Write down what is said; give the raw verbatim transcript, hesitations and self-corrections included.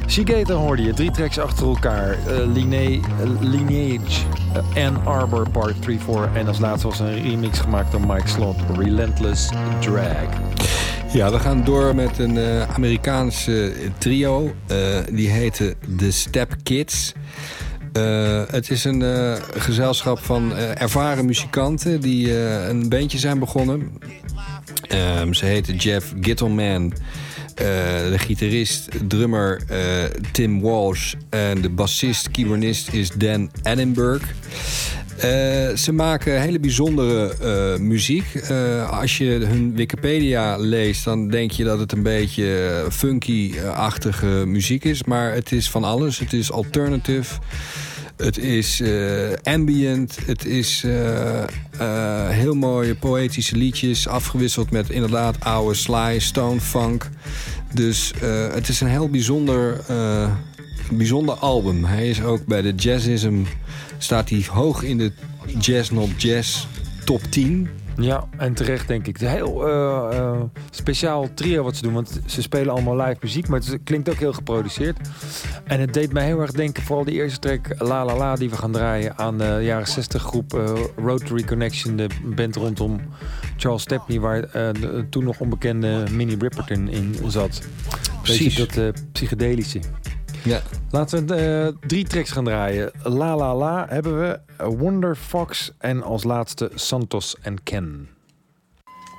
Seagator hoorde je, drie tracks achter elkaar. Uh, Line- Lineage, uh, Ann Arbor Part drie vier. En als laatste was een remix gemaakt door Mike Slot, Relentless Drag. Ja, we gaan door met een uh, Amerikaanse trio. Uh, die heette The Step Kids. Uh, het is een uh, gezelschap van uh, ervaren muzikanten die uh, een bandje zijn begonnen. Um, ze heten Jeff Gittleman, uh, de gitarist, drummer uh, Tim Walsh en de bassist, keyboardist is Dan Edinburgh. Uh, ze maken hele bijzondere uh, muziek. Uh, als je hun Wikipedia leest, dan denk je dat het een beetje funky-achtige muziek is. Maar het is van alles. Het is alternative. Het is uh, ambient. Het is uh, uh, heel mooie poëtische liedjes. Afgewisseld met inderdaad oude sly, stone funk. Dus uh, het is een heel bijzonder, uh, bijzonder album. Hij is ook bij de Jazzism... staat hij hoog in de Jazz Not Jazz top tien. Ja, en terecht denk ik. Het is een heel uh, uh, speciaal trio wat ze doen. Want ze spelen allemaal live muziek, maar het klinkt ook heel geproduceerd. En het deed mij heel erg denken, vooral die eerste track La La La die we gaan draaien, aan de jaren zestig groep uh, Rotary Connection, de band rondom Charles Stepney, waar uh, de toen nog onbekende Minnie Riperton in zat. Precies. Dat uh, psychedelische. Ja. Laten we uh, drie tracks gaan draaien. La La La hebben we, Wonder Fox en als laatste Santos en Ken.